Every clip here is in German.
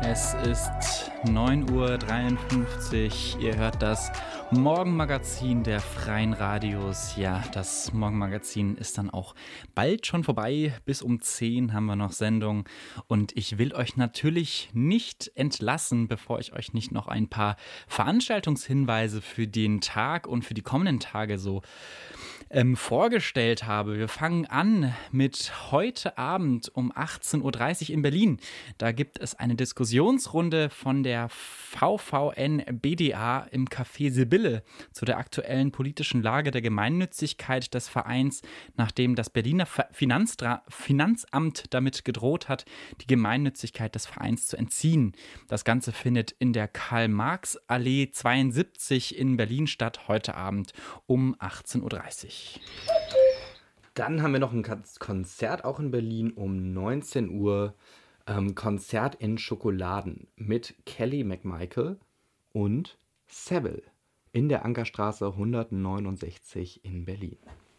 Es ist 9:53 Uhr. Ihr hört das Morgenmagazin der Freien Radios. Ja, das Morgenmagazin ist dann auch bald schon vorbei. Bis um 10 haben wir noch Sendung. Und ich will euch natürlich nicht entlassen, bevor ich euch nicht noch ein paar Veranstaltungshinweise für den Tag und für die kommenden Tage so vorgestellt habe. Wir fangen an mit heute Abend um 18:30 Uhr in Berlin. Da gibt es eine Diskussionsrunde von der VVN BDA im Café Sibylle zu der aktuellen politischen Lage der Gemeinnützigkeit des Vereins, nachdem das Berliner Finanzamt damit gedroht hat, die Gemeinnützigkeit des Vereins zu entziehen. Das Ganze findet in der Karl-Marx-Allee 72 in Berlin statt, heute Abend um 18:30 Uhr. Dann haben wir noch ein Konzert auch in Berlin um 19 Uhr. Konzert in Schokoladen mit Kelly McMichael und Seville in der Ankerstraße 169 in Berlin.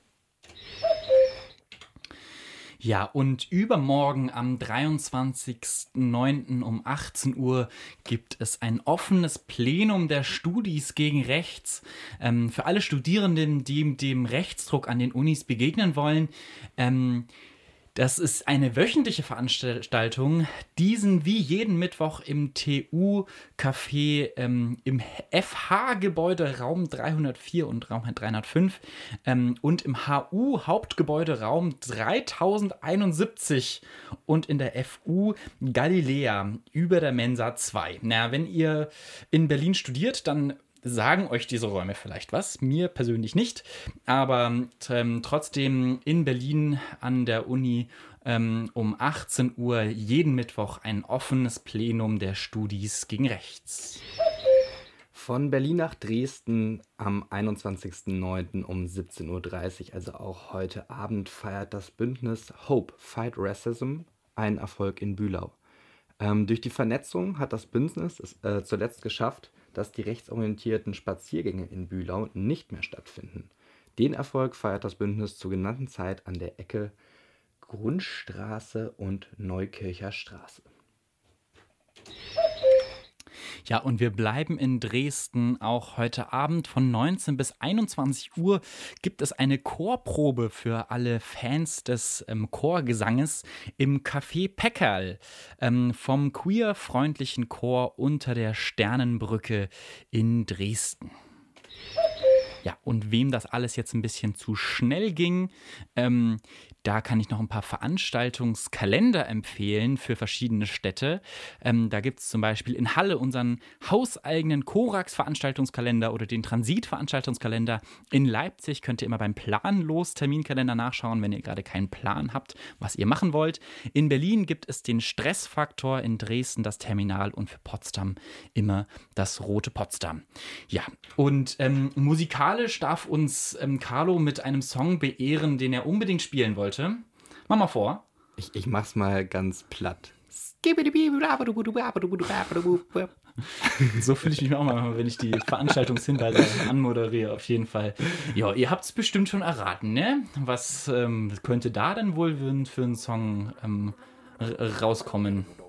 Ja, und übermorgen am 23.09. um 18 Uhr gibt es ein offenes Plenum der Studis gegen Rechts. Für alle Studierenden, die dem Rechtsdruck an den Unis begegnen wollen. Das ist eine wöchentliche Veranstaltung, diesen wie jeden Mittwoch im TU-Café im FH-Gebäude Raum 304 und Raum 305 und im HU-Hauptgebäude Raum 3071 und in der FU Galiläa über der Mensa 2. Na, wenn ihr in Berlin studiert, dann sagen euch diese Räume vielleicht was, mir persönlich nicht, aber trotzdem in Berlin an der Uni um 18 Uhr jeden Mittwoch ein offenes Plenum der Studis gegen Rechts. Von Berlin nach Dresden am 21.09. um 17:30 Uhr, also auch heute Abend, feiert das Bündnis Hope Fight Racism einen Erfolg in Bühlau. Durch die Vernetzung hat das Bündnis es zuletzt geschafft, dass die rechtsorientierten Spaziergänge in Bühlau nicht mehr stattfinden. Den Erfolg feiert das Bündnis zur genannten Zeit an der Ecke Grundstraße und Neukircher Straße. Ja, und wir bleiben in Dresden. Auch heute Abend von 19 bis 21 Uhr gibt es eine Chorprobe für alle Fans des Chorgesanges im Café Peckerl vom queer-freundlichen Chor unter der Sternenbrücke in Dresden. Ja, und wem das alles jetzt ein bisschen zu schnell ging, da kann ich noch ein paar Veranstaltungskalender empfehlen für verschiedene Städte. Da gibt es zum Beispiel in Halle unseren hauseigenen Korax-Veranstaltungskalender oder den Transit-Veranstaltungskalender. In Leipzig könnt ihr immer beim Planlos-Terminkalender nachschauen, wenn ihr gerade keinen Plan habt, was ihr machen wollt. In Berlin gibt es den Stressfaktor, in Dresden das Terminal und für Potsdam immer das Rote Potsdam. Ja, und musikalisch darf uns Carlo mit einem Song beehren, den er unbedingt spielen wollte. Mach mal vor. Ich mach's mal ganz platt. So fühle ich mich auch mal, wenn ich die Veranstaltungshinweise anmoderiere, auf jeden Fall. Ja, ihr habt es bestimmt schon erraten, ne? Was könnte da denn wohl für einen Song rauskommen?